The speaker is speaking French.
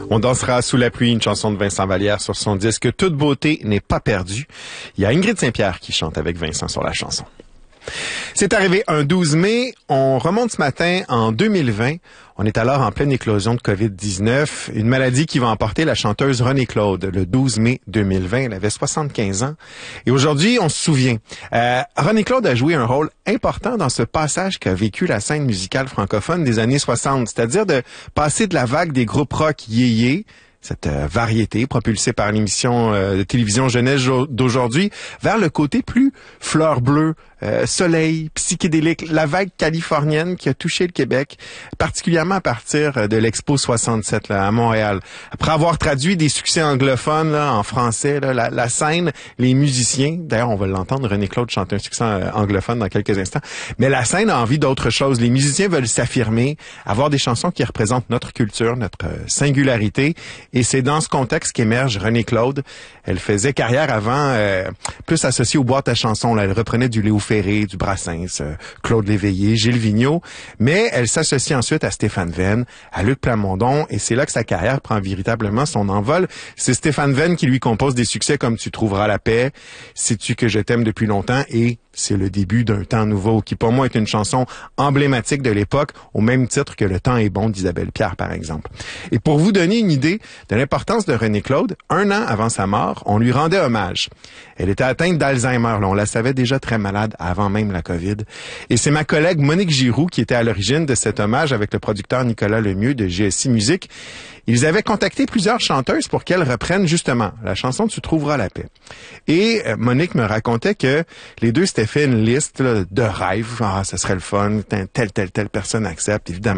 On dansera sous la pluie, une chanson de Vincent Vallière sur son disque Toute beauté n'est pas perdue. Il y a Ingrid Saint-Pierre qui chante avec Vincent sur la chanson. C'est arrivé un 12 mai. On remonte ce matin en 2020. On est alors en pleine éclosion de COVID-19, une maladie qui va emporter la chanteuse René Claude le 12 mai 2020. Elle avait 75 ans. Et aujourd'hui, on se souvient. René Claude a joué un rôle important dans ce passage qu'a vécu la scène musicale francophone des années 60, c'est-à-dire de passer de la vague des groupes rock yéyé, cette variété propulsée par l'émission de télévision jeunesse d'aujourd'hui, vers le côté plus fleur bleue, soleil, psychédélique, la vague californienne qui a touché le Québec, particulièrement à partir de l'Expo 67 là, à Montréal. Après avoir traduit des succès anglophones là, en français, là, la scène, les musiciens, d'ailleurs on va l'entendre, René Claude chante un succès anglophone dans quelques instants, mais la scène a envie d'autre chose. Les musiciens veulent s'affirmer, avoir des chansons qui représentent notre culture, notre singularité, et c'est dans ce contexte qu'émerge René Claude. Elle faisait carrière avant, plus associée aux boîtes à chansons. Là. Elle reprenait du Léo Ferré, du Brassens, Claude Léveillé, Gilles Vigneault, mais elle s'associe ensuite à Stéphane Venn, à Luc Plamondon, et c'est là que sa carrière prend véritablement son envol. C'est Stéphane Venn qui lui compose des succès comme Tu trouveras la paix, Sais-tu que je t'aime depuis longtemps, et c'est le début d'un temps nouveau, qui pour moi est une chanson emblématique de l'époque, au même titre que Le temps est bon d'Isabelle Pierre, par exemple. Et pour vous donner une idée de l'importance de René Claude, 1 an avant sa mort, on lui rendait hommage. Elle était atteinte d'Alzheimer, là, on la savait déjà très malade avant même la COVID. Et c'est ma collègue Monique Giroux qui était à l'origine de cet hommage avec le producteur Nicolas Lemieux de GSI Musique. Ils avaient contacté plusieurs chanteuses pour qu'elles reprennent justement la chanson Tu trouveras la paix. Et Monique me racontait que les deux s'étaient fait une liste là, de rêves. Ah, ça serait le fun, telle personne accepte, évidemment.